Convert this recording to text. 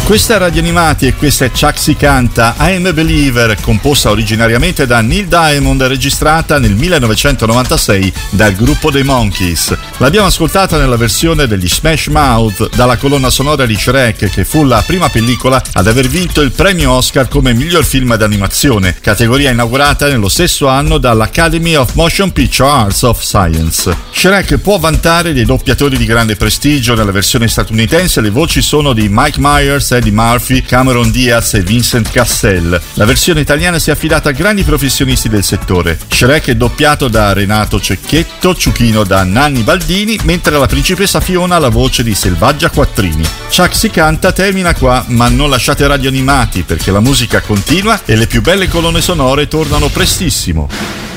Questa è Radio Animati e questa è Chuck Si Canta, I Am a Believer, composta originariamente da Neil Diamond e registrata nel 1996 dal gruppo dei Monkees. L'abbiamo ascoltata nella versione degli Smash Mouth dalla colonna sonora di Shrek, che fu la prima pellicola ad aver vinto il premio Oscar come miglior film d'animazione, categoria inaugurata nello stesso anno dall'Academy of Motion Picture Arts of Science. Shrek può vantare dei doppiatori di grande prestigio. Nella versione statunitense le voci sono di Mike Myers, Eddie Murphy, Cameron Diaz e Vincent Cassel. La versione italiana si è affidata a grandi professionisti del settore. Shrek è doppiato da Renato Cecchetto, Ciuchino da Nanni Baldini, mentre la principessa Fiona ha la voce di Selvaggia Quattrini. Chuck Si Canta termina qua, ma non lasciate Radio Animati perché la musica continua e le più belle colonne sonore tornano prestissimo.